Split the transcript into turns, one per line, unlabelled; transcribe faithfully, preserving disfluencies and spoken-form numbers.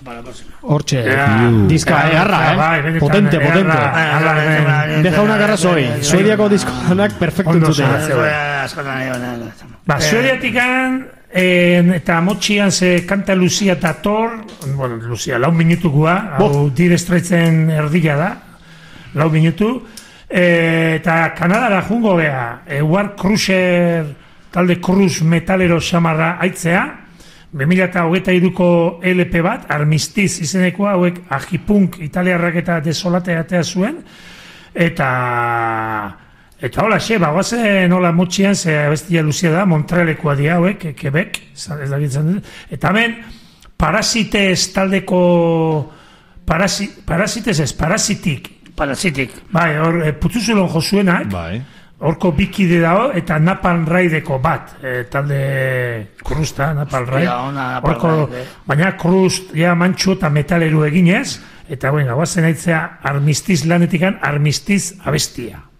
Hortxe, diska, egarra, eh? Potente, potente. Deja una garra zoi. Suediako diskoanak perfecto entzute.
Ba, Suediatikan eta motxian ze kanta Lucia dator, bueno, Lucia, lau minutukua, hau Dire Straitsen erdila da, lau minutu, eta Kanadara jungo beha, War Cruiser, talde Cruz metalero xamarra aitzea, bi mila hogeita hiruko L P bat, Armistiz izenekoa, hauek Agipunk italiarrak eta Desolate atea zuen, eta eta hola, xe, bagoazen hola motxian, ze abestia Luzia da, Montrealekoa dia hauek, Quebec, ez da gintzen dut, eta hemen Parasites taldeko parasi, Parasites ez, Parasitik
Parasitik
bai, hor, putzuzulon josuenak
bai.
Horko bikide dago, eta Napalm Raideko bat, e, talde Krusta, Napalm Raid. Horko, baina Krust, ja, mantxu eta metaleru eginez, eta bueno, guazen aitzea Armistiz lanetikan, Armistiz abestia.